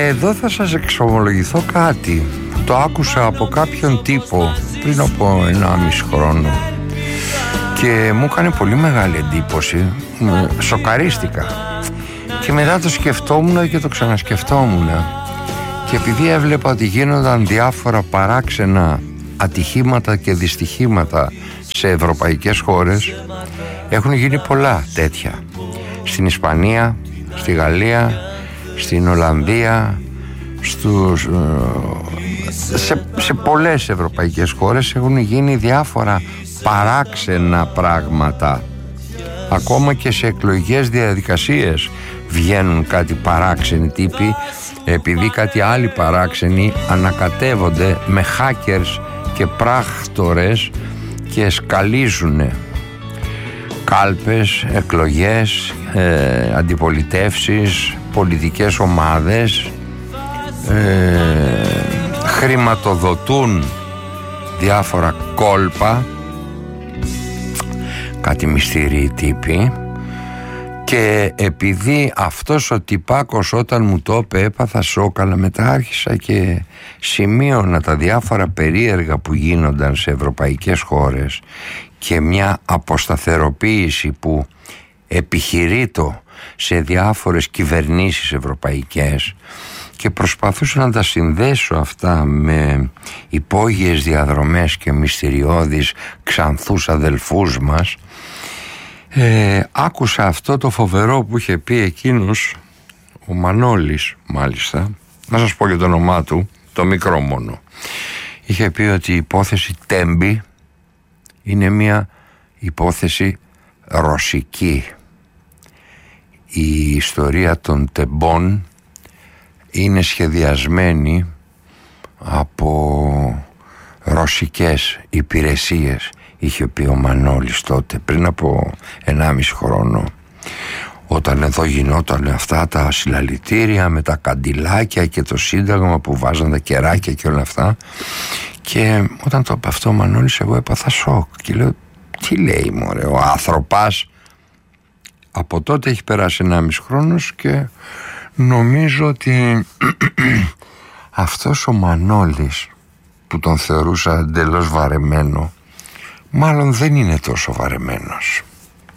Εδώ θα σας εξομολογηθώ κάτι. Το άκουσα από κάποιον τύπο πριν από 1,5 χρόνο και μου έκανε πολύ μεγάλη εντύπωση. Σοκαρίστηκα και μετά το σκεφτόμουν και το ξανασκεφτόμουν, και επειδή έβλεπα ότι γίνονταν διάφορα παράξενα ατυχήματα και δυστυχήματα σε ευρωπαϊκές χώρες, έχουν γίνει πολλά τέτοια στην Ισπανία, στη Γαλλία, στην Ολλανδία, σε πολλές ευρωπαϊκές χώρες έχουν γίνει διάφορα παράξενα πράγματα. Ακόμα και σε εκλογικές διαδικασίες βγαίνουν κάτι παράξενοι τύποι, επειδή κάτι άλλοι παράξενοι ανακατεύονται με hackers και πράκτορες και σκαλίζουν κάλπες, εκλογές, αντιπολιτεύσεις, πολιτικές ομάδες, χρηματοδοτούν διάφορα κόλπα, κάτι μυστήριοι τύποι. Και επειδή αυτός ο τυπάκος όταν μου το είπε έπαθα σοκ, αλλά μετά άρχισα και σημείωνα τα διάφορα περίεργα που γίνονταν σε ευρωπαϊκές χώρες και μια αποσταθεροποίηση που επιχειρείτο σε διάφορες κυβερνήσεις ευρωπαϊκές, και προσπαθούσα να τα συνδέσω αυτά με υπόγειες διαδρομές και μυστηριώδεις ξανθούς αδελφούς μας. Άκουσα αυτό το φοβερό που είχε πει εκείνος ο Μανώλης, μάλιστα, να σας πω και το όνομά του, το μικρό μόνο. Είχε πει ότι η υπόθεση Τέμπη είναι μια υπόθεση ρωσική. Η ιστορία των τεμπών είναι σχεδιασμένη από ρωσικές υπηρεσίες, είχε πει ο Μανώλης τότε, πριν από 1,5 χρόνο, όταν εδώ γινόταν αυτά τα συλλαλητήρια με τα καντιλάκια και το Σύνταγμα που βάζαν τα κεράκια και όλα αυτά. Και όταν το είπε αυτό ο Μανώλης, εγώ έπαθα σοκ και λέω, τι λέει μωρέ ο άνθρωπας. Από τότε έχει περάσει 1,5 χρόνος και νομίζω ότι αυτός ο Μανώλης που τον θεωρούσα εντελώς βαρεμένο, μάλλον δεν είναι τόσο βαρεμένος.